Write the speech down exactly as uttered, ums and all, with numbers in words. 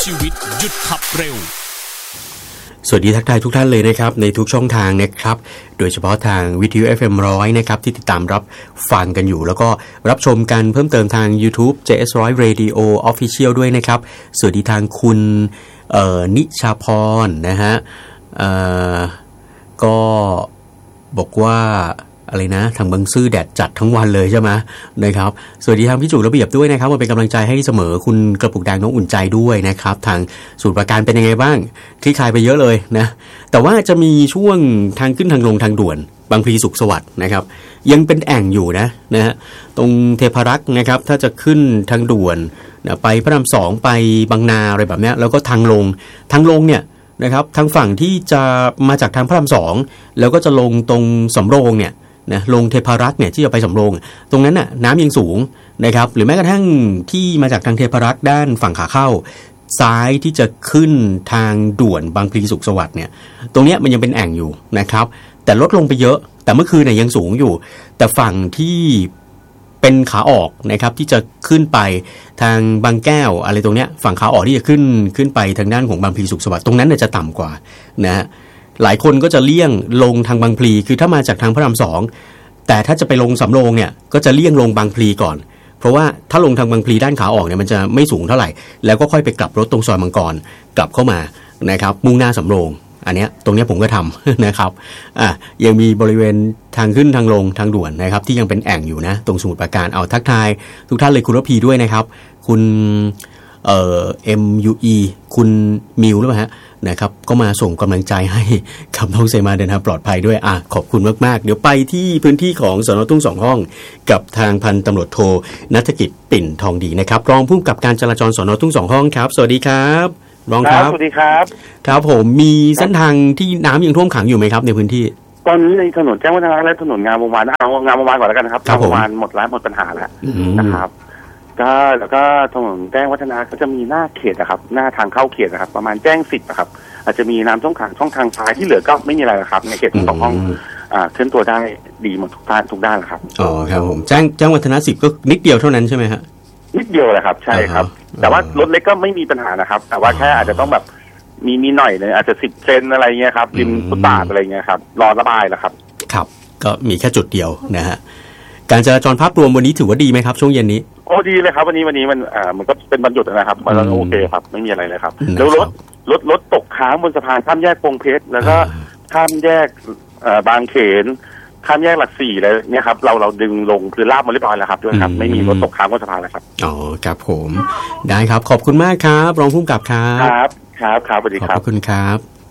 ชีวิตหยุดขับเร็วสวัสดีทักทายทุกท่านเลยนะครับในทุกช่องทางนะครับโดยเฉพาะทางวิทยุ เอฟ เอ็ม หนึ่งร้อยนะครับที่ติดตามรับฟังกันอยู่แล้วก็รับชมกันเพิ่มเติมทาง YouTube เจ เอส หนึ่งร้อย Radio Official ด้วยนะครับสวัสดีทางคุณเอ่อนิชาพรนะฮะเอ่อก็บอกว่าอะไรนะทางบางซื่อแดดจัดทั้งวันเลยใช่ไหมนะครับสวัสดีทางพี่จุระเบียบด้วยนะครับมาเป็นกำลังใจให้เสมอคุณกระปุกแดงน้องอุ่นใจด้วยนะครับทางสูตรประการเป็นยังไงบ้างคลี่คลายไปเยอะเลยนะแต่ว่าจะมีช่วงทางขึ้นทางลงทางด่วนบางพลีสุขสวัสดิ์นะครับยังเป็นแอ่งอยู่นะนะฮะตรงเทพารักษ์นะครับถ้าจะขึ้นทางด่วนนะไปพระรามสองไปบางนาอะไรแบบนี้แล้วก็ทางลงทางลงเนี่ยนะครับทางฝั่งที่จะมาจากทางพระรามสองแล้วก็จะลงตรงสำโรงเนี่ยนะลงเทพารักษ์เนี่ยที่จะไปสำโรงตรงนั้นน่ะน้ำยังสูงนะครับหรือแม้กระทั่งที่มาจากทางเทพารักษ์ด้านฝั่งขาเข้าซ้ายที่จะขึ้นทางด่วนบางพลีสุขสวัสดิ์เนี่ยตรงเนี้ยมันยังเป็นแอ่งอยู่นะครับแต่ลดลงไปเยอะแต่เมื่อคืนเนี่ยยังสูงอยู่แต่ฝั่งที่เป็นขาออกนะครับที่จะขึ้นไปทางบางแก้วอะไรตรงเนี้ยฝั่งขาออกที่จะขึ้นขึ้นไปทางด้านของบางพลีสุขสวัสดิ์ตรงนั้นเนี่ยจะต่ำกว่านะฮะหลายคนก็จะเลี่ยงลงทางบางพลีคือถ้ามาจากทางพระรามสองแต่ถ้าจะไปลงสำโรงเนี่ยก็จะเลี่ยงลงบางพลีก่อนเพราะว่าถ้าลงทางบางพลีด้านขาออกเนี่ยมันจะไม่สูงเท่าไหร่แล้วก็ค่อยไปกลับรถตรงซอยมังกรกลับเข้ามานะครับมุ่งหน้าสำโรงอันเนี้ยตรงเนี้ยผมก็ทำนะครับอ่ะยังมีบริเวณทางขึ้นทางลงทางด่วนนะครับที่ยังเป็นแอ่งอยู่นะตรงสมุทรปราการเอาทักทายทุกท่านเลยคุณระพีด้วยนะครับคุณเอ่อ เอ็ม ยู อี คุณมิวหรือเปล่าฮะนะครับก็มาส่งกำลังใจให้กับน้องเซมาเดินทางปลอดภัยด้วยอ่ะขอบคุณมากๆเดี๋ยวไปที่พื้นที่ของสน.ทุ่งสองห้องกับทางพันตำรวจโทณัฐกิจปิ่นทองดีนะครับรองผู้กำกับการจราจรสน.ทุ่งสองห้องครับสวัสดีครับรองครับสวัสดีครับครับผมมีเส้นทางที่น้ำยังท่วมขังอยู่ไหมครับในพื้นที่ตอนนี้ในถนนแจ้งวัฒนะและถนนงามวงวานเอางามวงวานก่อนแล้วกันนะครับงามวงวานหมดแล้วหมดปัญหาแล้วนะครับก็แล้วก็ถนนแจ้งวัฒนะก็จะมีหน้าเขตนะครับหน้าทางเข้าเขตนะครับประมาณแจ้งสิบนะครับอาจจะมีน้ำท่วมขังช่องทางซ้ายที่เหลือก็ไม่มีอะไรนะครับในเขตทั้งสองห้องอ่าเคลื่อนตัวได้ดีหมดทุกด้านทุกด้านครับอ๋อครับผมแจ้งแจ้งวัฒนะสิบก็นิดเดียวเท่านั้นใช่ไหมฮะนิดเดียวเลยครับใช่ครับแต่ว่ารถเล็กก็ไม่มีปัญหานะครับแต่ว่าแค่อาจจะต้องแบบมีมีหน่อยเลยอาจจะสิบเซนอะไรเงี้ยครับริมฟุตบาทอะไรเงี้ยครับรอระบายแล้วครับครับก็มีแค่จุดเดียวนะฮะการจราจรภาพรวมวันนี้ถือว่าดีไหมครับช่วงเย็นนี้โอ้ดีเลยครับวันนี้วันนี้มันอ่ามันก็เป็นวันหยุดนะครับมันก็โอเคครับไม่มีอะไรเลยครับแล้วรถรถรถตกค้างบนสะพานข้ามแยกปงเพชรแล้วก็ข้ามแยกอ่าบางเขนข้ามแยกหลักสี่เลยเนี่ยครับเราเราดึงลงคือลาบมาเรียบร้อยแล้วครับด้วยครับไม่มีรถตกค้างบนสะพานแล้วครับอ๋อครับผมได้ครับขอบคุณมากครับรองผู้กำกับครับครับครับครับสวัสดีครับขอบคุณครับ